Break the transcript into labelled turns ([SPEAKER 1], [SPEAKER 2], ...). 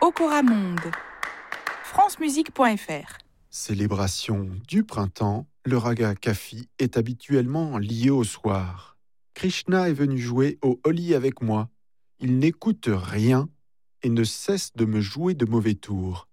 [SPEAKER 1] Okora Monde. francemusique.fr.
[SPEAKER 2] Célébration du printemps, le raga Kafi est habituellement lié au soir. Krishna est venu jouer au Holi avec moi. Il n'écoute rien et ne cesse de me jouer de mauvais tours.